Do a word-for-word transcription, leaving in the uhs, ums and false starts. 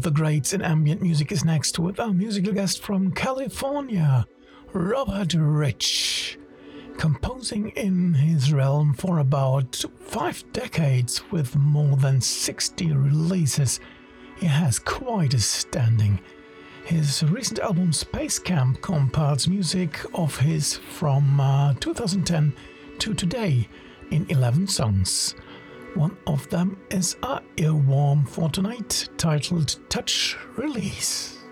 the greats in ambient music is next with our musical guest from California, Robert Rich. Composing in his realm for about five decades with more than sixty releases, he has quite a standing. His recent album Space Camp compiles music of his from uh, two thousand ten to today in eleven songs. One of them is our earworm for tonight, titled Touch Release.